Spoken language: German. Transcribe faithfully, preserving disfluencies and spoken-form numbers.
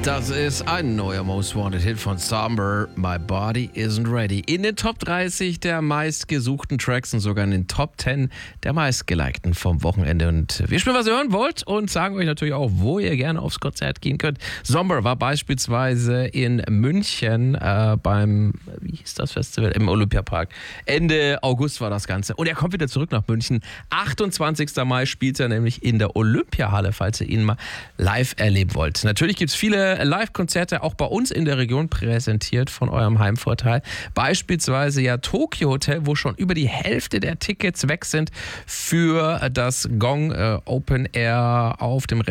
Das ist ein neuer Most Wanted Hit von Somber, My Body Isn't Ready. In den Top dreißig der meistgesuchten Tracks und sogar in den Top zehn der meistgelikten vom Wochenende. Und wir spielen, was ihr hören wollt und sagen euch natürlich auch, wo ihr gerne aufs Konzert gehen könnt. Somber war beispielsweise in München äh, beim, wie hieß das Festival? Im Olympiapark. Ende August war das Ganze. Und er kommt wieder zurück nach München. achtundzwanzigsten Mai spielt er nämlich in der Olympiahalle, falls ihr ihn mal live erleben wollt. Natürlich gibt es viele Live-Konzerte auch bei uns in der Region präsentiert von eurem Heimvorteil. Beispielsweise ja Tokyo Hotel, wo schon über die Hälfte der Tickets weg sind für das Gong äh, Open Air auf dem